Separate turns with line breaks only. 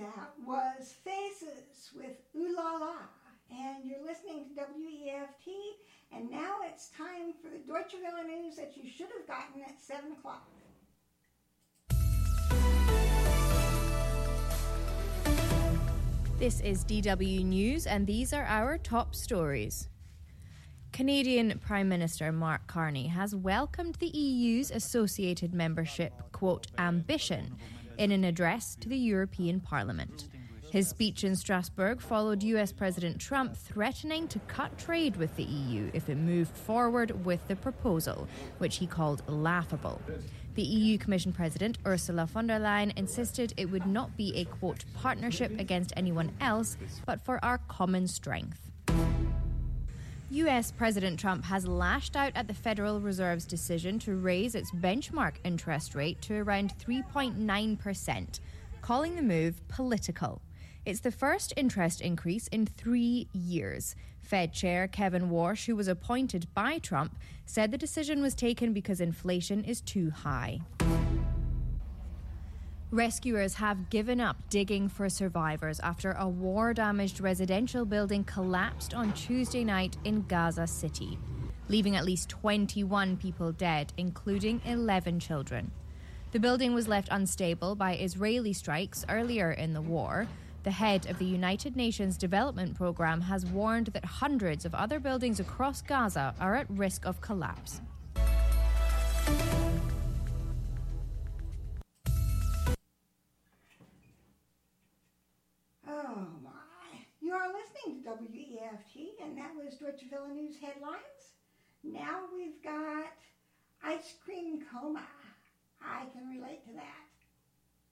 That was Faces with Ooh La La, and you're listening to WEFT, and now it's time for the Deutsche Welle news that you should have gotten at 7 o'clock.
This is DW News, and these are our top stories. Canadian Prime Minister Mark Carney has welcomed the EU's associated membership, quote, ambition, in an address to the European Parliament. His speech in Strasbourg followed US President Trump threatening to cut trade with the EU if it moved forward with the proposal, which he called laughable. The EU Commission President Ursula von der Leyen insisted it would not be a, quote, partnership against anyone else, but for our common strength. US President Trump has lashed out at the Federal Reserve's decision to raise its benchmark interest rate to around 3.9%, calling the move political. It's the first interest increase in 3 years. Fed Chair Kevin Warsh, who was appointed by Trump, said the decision was taken because inflation is too high. Rescuers have given up digging for survivors after a war-damaged residential building collapsed on Tuesday night in Gaza City, leaving at least 21 people dead, including 11 children. The building was left unstable by Israeli strikes earlier in the war. The head of the United Nations Development Programme has warned that hundreds of other buildings across Gaza are at risk of collapse.
Oh my. You are listening to WEFT, and that was Deutsche Welle News headlines. Now we've got ice cream coma. I can relate to that.